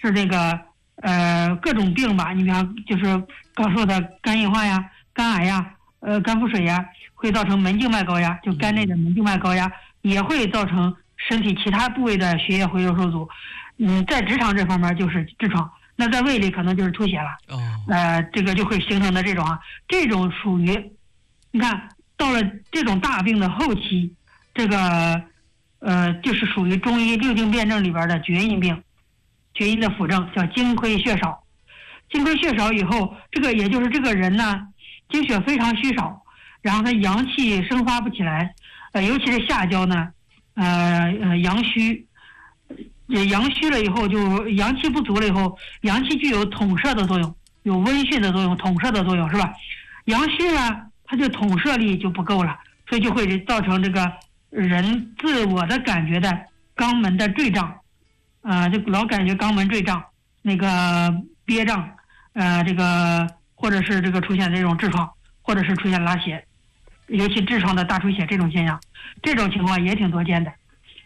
是这个各种病吧，你比方就是刚说的肝硬化呀、肝癌呀、肝腹水呀，会造成门静脉高压，就肝内的门静脉高压，也会造成身体其他部位的血液回流受阻。在直肠这方面就是痔疮，那在胃里可能就是吐血了。这个就会形成的这种这种属于，你看到了这种大病的后期，这个就是属于中医六经辩证里边的厥阴病，厥阴的辅症叫精亏血少。精亏血少以后，这个也就是这个人呢，精血非常虚少，然后他阳气生发不起来，尤其是下焦呢，阳虚。阳虚了以后，就阳气不足了以后，阳气具有统摄的作用，有温煦的作用，统摄的作用是吧？阳虚呢，它就统摄力就不够了，所以就会造成这个人自我的感觉的肛门的坠胀，就老感觉肛门坠胀，那个憋胀，这个或者是这个出现这种痔疮，或者是出现拉血，尤其痔疮的大出血这种现象，这种情况也挺多见的。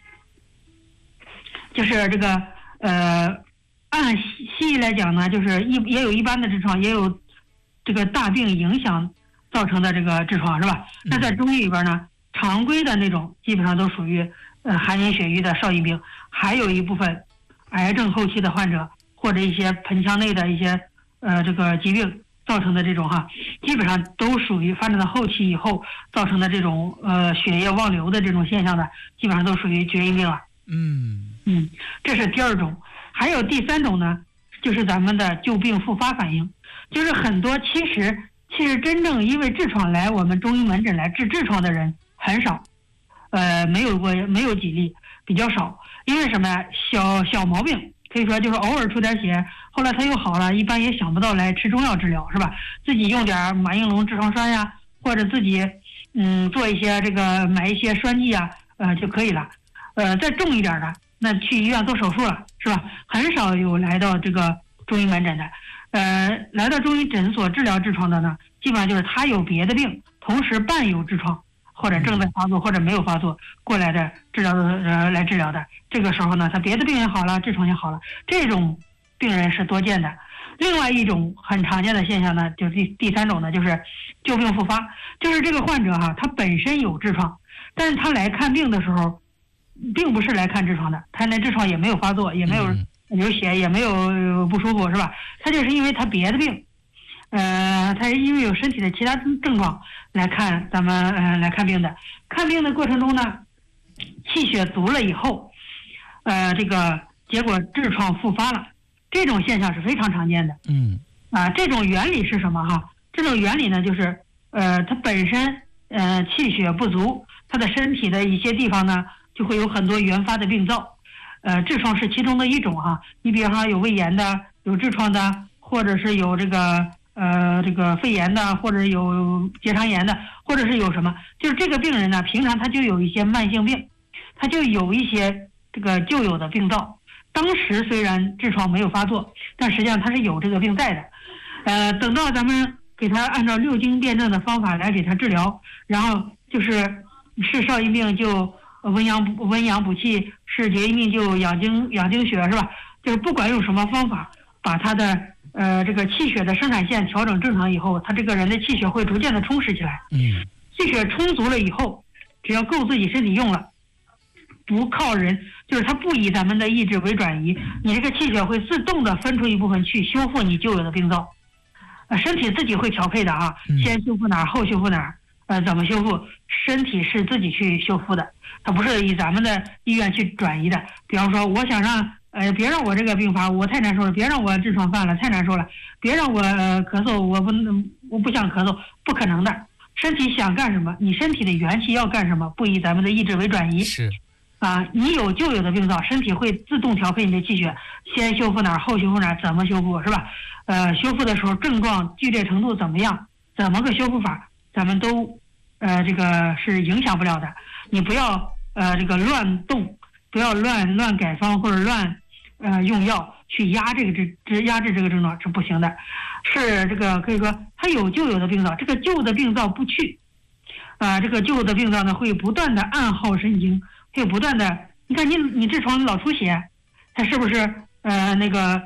就是这个按西医来讲呢，就是也有一般的痔疮，也有这个大病影响造成的这个痔疮是吧？那在中医里边呢，常规的那种基本上都属于寒凝血瘀的少阴病，还有一部分癌症后期的患者或者一些盆腔内的一些这个疾病造成的这种基本上都属于发展到后期以后造成的这种血液忘流的这种现象的，基本上都属于厥阴病了。这是第二种。还有第三种呢，就是咱们的旧病复发反应，就是很多其实真正因为痔疮来我们中医门诊来治痔疮的人很少，没有几例，比较少。因为什么呀？小毛病可以说就是偶尔出点血，后来他又好了，一般也想不到来吃中药治疗是吧？自己用点马应龙痔疮栓呀，或者自己做一些这个买一些栓剂啊，就可以了。再重一点的，那去医院做手术了，是吧？很少有来到这个中医门诊的。来到中医诊所治疗痔疮的呢，基本上就是他有别的病，同时伴有痔疮，或者正在发作，或者没有发作过来的治疗的来治疗的。这个时候呢，他别的病也好了，痔疮也好了，这种病人是多见的。另外一种很常见的现象呢，就是第三种呢，就是旧病复发，就是这个患者他本身有痔疮，但是他来看病的时候，并不是来看痔疮的，他那痔疮也没有发作，也没有流血，也没有不舒服，是吧？他就是因为他别的病，他因为有身体的其他症状来看咱们来看病的。看病的过程中呢，气血足了以后，这个结果痔疮复发了，这种现象是非常常见的。这种原理是什么这种原理呢，就是他本身气血不足，他的身体的一些地方呢就会有很多原发的病灶，痔疮是其中的一种你比方说有胃炎的，有痔疮的，或者是有这个肺炎的，或者有结肠炎的，或者是有什么，就是这个病人呢，平常他就有一些慢性病，他就有一些这个旧有的病灶。当时虽然痔疮没有发作，但实际上他是有这个病在的。等到咱们给他按照六经辩证的方法来给他治疗，然后是少阴病就温阳补气，是厥阴病就养精血，是吧？就是不管用什么方法，把他的这个气血的生产线调整正常以后，他这个人的气血会逐渐的充实起来。气血充足了以后，只要够自己身体用了，不靠人，就是他不以咱们的意志为转移，你这个气血会自动的分出一部分去修复你旧有的病灶。身体自己会调配的先修复哪儿，后修复哪儿，怎么修复？身体是自己去修复的，它不是以咱们的医院去转移的。比方说，我想让别让我这个病发，我太难受了；别让我痔疮犯了，太难受了；别让我咳嗽，我不想咳嗽，不可能的。身体想干什么，你身体的元气要干什么，不以咱们的意志为转移。 是你有旧有的病灶，身体会自动调配你的气血，先修复哪儿，后修复哪儿，怎么修复，是吧？修复的时候症状剧烈程度怎么样，怎么个修复法，咱们都这个是影响不了的。你不要这个乱动，不要乱改方或者乱用药去压制这个症状是不行的。是这个可以说它有旧有的病灶，这个旧的病灶不去，这个旧的病灶呢会不断的暗耗神经，会不断的，你看你痔疮老出血，它是不是那个